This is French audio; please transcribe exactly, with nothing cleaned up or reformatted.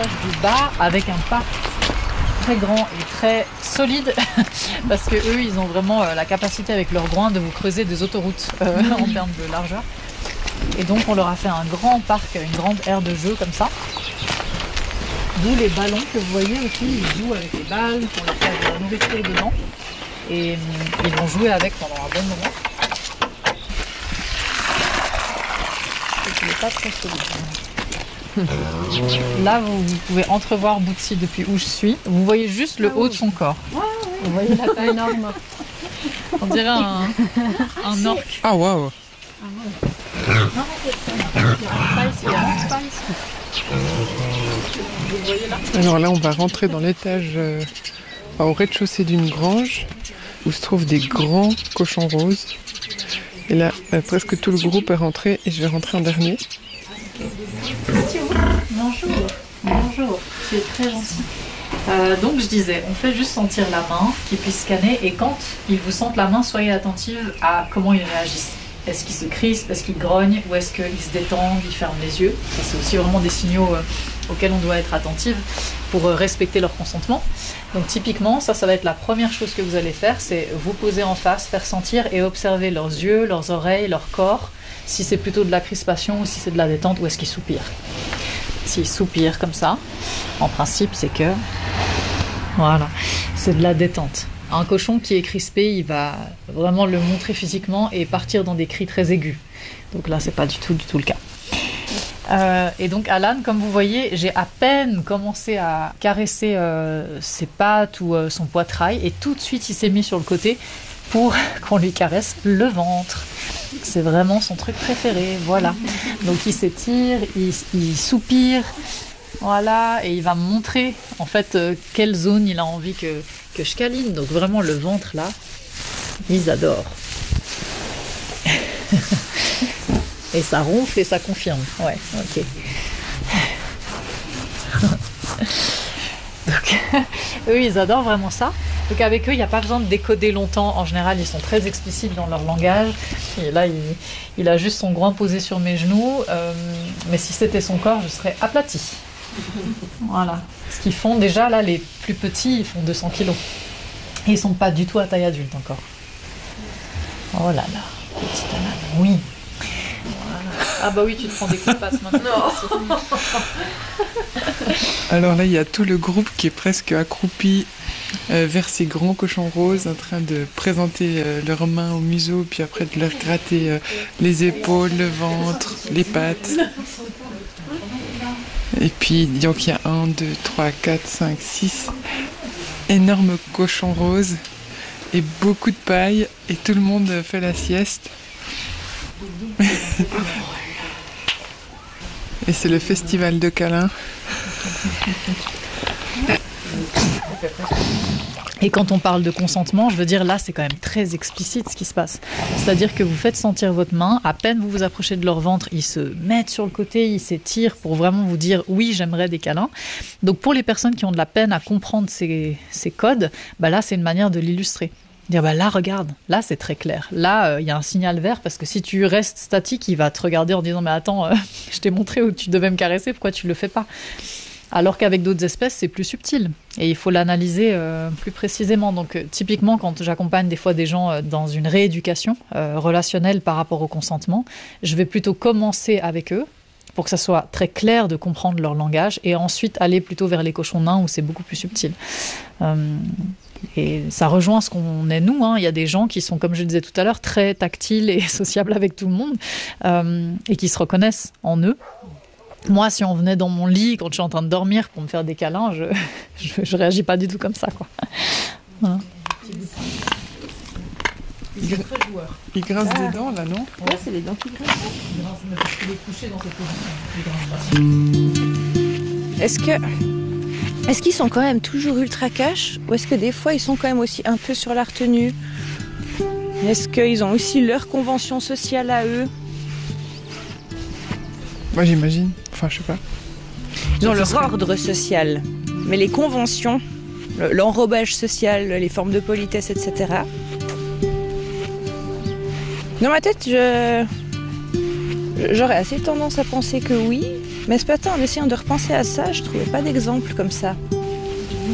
l'étage du bas avec un parc très grand et très solide parce que eux ils ont vraiment euh, la capacité avec leurs groins de vous creuser des autoroutes euh, en termes de largeur. Et donc on leur a fait un grand parc, une grande aire de jeu comme ça. D'où les ballons que vous voyez aussi, ils jouent avec les balles, on leur fait de la nourriture dedans et euh, ils vont jouer avec pendant un bon moment. Il n'est pas très solide. Là, vous, vous pouvez entrevoir Bootsy depuis où je suis. Vous voyez juste le haut de son corps. Ouais, ouais. Vous voyez la taille énorme. On dirait un, un orque. Ah waouh. Non, non, c'est pas ici, il y a pas ici. Vous voyez là ? Alors là, on va rentrer dans l'étage euh, au rez-de-chaussée d'une grange où se trouvent des grands cochons roses. Et là, euh, presque tout le groupe est rentré et je vais rentrer en dernier. Bonjour, bonjour, tu es très gentil. Euh, donc je disais, on fait juste sentir la main, qu'ils puissent scanner et quand ils vous sentent la main, soyez attentive à comment ils réagissent. Est-ce qu'ils se crispent, est-ce qu'ils grognent ou est-ce qu'ils se détendent, ils ferment les yeux. Ça, c'est aussi vraiment des signaux euh, auxquels on doit être attentive pour euh, respecter leur consentement. Donc typiquement, ça, ça va être la première chose que vous allez faire, c'est vous poser en face, faire sentir et observer leurs yeux, leurs oreilles, leur corps, si c'est plutôt de la crispation ou si c'est de la détente ou est-ce qu'ils soupirent. S'ils soupirent comme ça, en principe, c'est que voilà, c'est de la détente. Un cochon qui est crispé, il va vraiment le montrer physiquement et partir dans des cris très aigus. Donc là, c'est pas du tout, du tout le cas. Euh, et donc Alan, comme vous voyez, j'ai à peine commencé à caresser euh, ses pattes ou euh, son poitrail et tout de suite, il s'est mis sur le côté pour qu'on lui caresse le ventre. C'est vraiment son truc préféré, voilà. Donc il s'étire, il, il soupire, voilà, et il va me montrer en fait euh, quelle zone il a envie que, que je câline. Donc vraiment le ventre là, ils adorent. Et ça ronfle et ça confirme, ouais, ok. Donc eux ils adorent vraiment ça. Donc avec eux, il n'y a pas besoin de décoder longtemps. En général, ils sont très explicites dans leur langage. Et là, il, il a juste son groin posé sur mes genoux. Euh, mais si c'était son corps, je serais aplatie. Voilà. Ce qu'ils font déjà, là, les plus petits, ils font deux cents kilos. Et ils ne sont pas du tout à taille adulte encore. Oh là là, petite Alan, oui. Voilà. Ah bah oui, tu te prends des coups de patte maintenant. Alors là, il y a tout le groupe qui est presque accroupi euh, vers ces grands cochons roses, en train de présenter euh, leurs mains au museau, puis après de leur gratter euh, les épaules, le ventre, les pattes. Et puis, donc il y a un, deux, trois, quatre, cinq, six énormes cochons roses et beaucoup de paille, et tout le monde fait la sieste. Et c'est le festival de câlins. Et quand on parle de consentement, je veux dire là, c'est quand même très explicite ce qui se passe. C'est-à-dire que vous faites sentir votre main, à peine vous vous approchez de leur ventre, ils se mettent sur le côté, ils s'étirent pour vraiment vous dire « oui, j'aimerais des câlins ». Donc pour les personnes qui ont de la peine à comprendre ces, ces codes, bah là, c'est une manière de l'illustrer. Dire bah là regarde, là c'est très clair, là il euh, y a un signal vert parce que si tu restes statique il va te regarder en disant mais attends euh, je t'ai montré où tu devais me caresser, pourquoi tu le fais pas, alors qu'avec d'autres espèces c'est plus subtil et il faut l'analyser euh, plus précisément. Donc euh, typiquement quand j'accompagne des fois des gens euh, dans une rééducation euh, relationnelle par rapport au consentement, je vais plutôt commencer avec eux pour que ça soit très clair de comprendre leur langage et ensuite aller plutôt vers les cochons nains où c'est beaucoup plus subtil. euh, Et ça rejoint ce qu'on est nous, hein. Il y a des gens qui sont, comme je le disais tout à l'heure, très tactiles et sociables avec tout le monde euh, et qui se reconnaissent en eux. Moi, si on venait dans mon lit quand je suis en train de dormir pour me faire des câlins, je je, je réagis pas du tout comme ça, quoi. Voilà. Ils sont très joueurs. Ils grincent ah. des dents, là, non? Ouais, c'est les dents qui grincent. Ils grincent, mais parce qu'il est couché dans cette position. Est-ce que... Est-ce qu'ils sont quand même toujours ultra cash ou est-ce que des fois ils sont quand même aussi un peu sur la retenue? Est-ce qu'ils ont aussi leur convention sociale à eux? Moi j'imagine, enfin je sais pas. Ils ont leur ordre social, mais les conventions, l'enrobage social, les formes de politesse, et cetera. Dans ma tête, je... J'aurais assez tendance à penser que oui, mais ce matin, en essayant de repenser à ça, je trouvais pas d'exemple comme ça.